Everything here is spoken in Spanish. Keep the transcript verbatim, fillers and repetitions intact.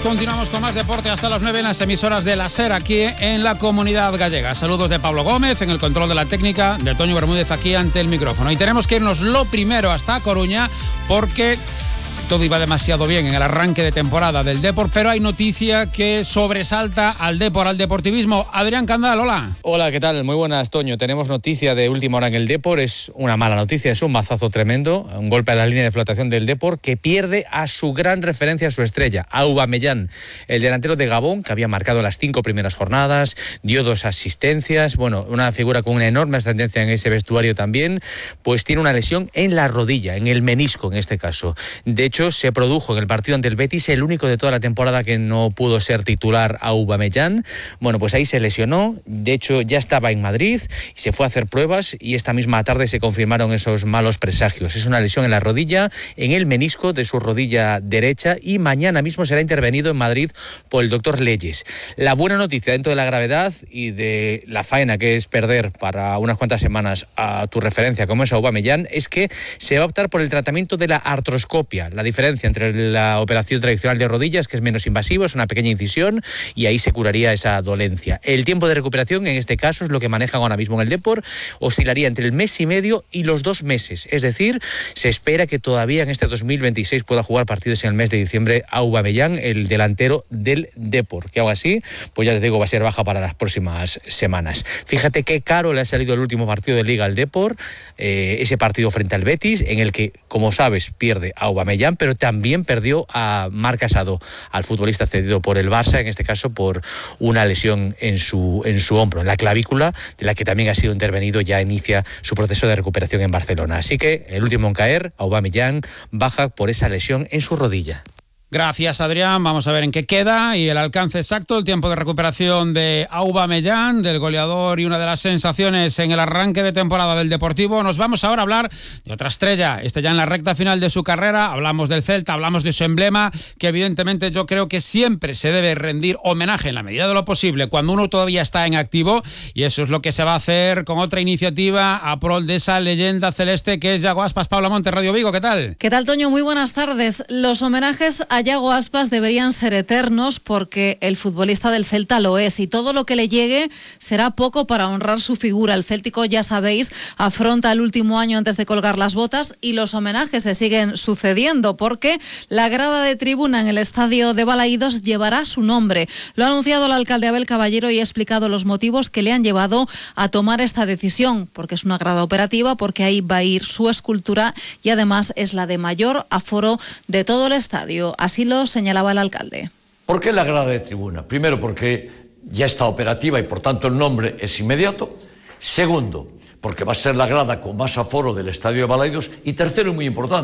continuamos con más deporte hasta las nueve en las emisoras de la SER aquí en la Comunidad Gallega. Saludos de Pablo Gómez en el control de la técnica, de Toño Bermúdez aquí ante el micrófono. Y tenemos que irnos lo primero hasta Coruña porque todo iba demasiado bien en el arranque de temporada del Depor, pero hay noticia que sobresalta al Depor, al deportivismo. Adrián Candal, hola. Hola, ¿qué tal? Muy buenas, Toño. Tenemos noticia de última hora en el Depor. Es una mala noticia, es un mazazo tremendo, un golpe a la línea de flotación del Depor que pierde a su gran referencia, a su estrella, a Aubameyang, el delantero de Gabón, que había marcado las cinco primeras jornadas, dio dos asistencias, bueno, una figura con una enorme ascendencia en ese vestuario también, pues tiene una lesión en la rodilla, en el menisco en este caso. De hecho, se produjo en el partido ante el Betis, el único de toda la temporada que no pudo ser titular a Aubameyang. Bueno, pues ahí se lesionó, de hecho ya estaba en Madrid y se fue a hacer pruebas y esta misma tarde se confirmaron esos malos presagios. Es una lesión en la rodilla, en el menisco de su rodilla derecha, y mañana mismo será intervenido en Madrid por el doctor Leyes. La buena noticia dentro de la gravedad y de la faena que es perder para unas cuantas semanas a tu referencia como es Aubameyang es que se va a optar por el tratamiento de la artroscopia. La diferencia entre la operación tradicional de rodillas, que es menos invasivo, es una pequeña incisión y ahí se curaría esa dolencia. El tiempo de recuperación en este caso es lo que manejan ahora mismo en el Depor, oscilaría entre el mes y medio y los dos meses, es decir, se espera que todavía en este dos mil veintiséis pueda jugar partidos en el mes de diciembre Aubameyang, el delantero del Depor, que aún así, pues ya te digo, va a ser baja para las próximas semanas. Fíjate qué caro le ha salido el último partido de Liga al Depor, eh, ese partido frente al Betis, en el que, como sabes, pierde a Aubameyang, pero también perdió a Marc Casado, al futbolista cedido por el Barça, en este caso por una lesión en su, en su hombro, en la clavícula, de la que también ha sido intervenido, ya inicia su proceso de recuperación en Barcelona. Así que el último en caer, Aubameyang, baja por esa lesión en su rodilla. Gracias, Adrián. Vamos a ver en qué queda y el alcance exacto, el tiempo de recuperación de Aubameyang, del goleador y una de las sensaciones en el arranque de temporada del Deportivo. Nos vamos ahora a hablar de otra estrella, este ya en la recta final de su carrera. Hablamos del Celta, hablamos de su emblema, que evidentemente yo creo que siempre se debe rendir homenaje en la medida de lo posible cuando uno todavía está en activo, y eso es lo que se va a hacer con otra iniciativa a pro de esa leyenda celeste que es Yago Aspas. Paula Monte, Radio Vigo, ¿qué tal? ¿Qué tal, Toño? Muy buenas tardes. Los homenajes a Yago Aspas deberían ser eternos porque el futbolista del Celta lo es y todo lo que le llegue será poco para honrar su figura. El céltico, ya sabéis, afronta el último año antes de colgar las botas y los homenajes se siguen sucediendo porque la grada de tribuna en el estadio de Balaídos llevará su nombre. Lo ha anunciado el alcalde Abel Caballero y ha explicado los motivos que le han llevado a tomar esta decisión, porque es una grada operativa, porque ahí va a ir su escultura y además es la de mayor aforo de todo el estadio. Así lo señalaba el alcalde. ¿Por qué la grada de tribuna? Primero, porque ya está operativa y por tanto el nombre es inmediato. Segundo, porque va a ser la grada con más aforo del estadio de Balaídos. Y tercero, y muy importante,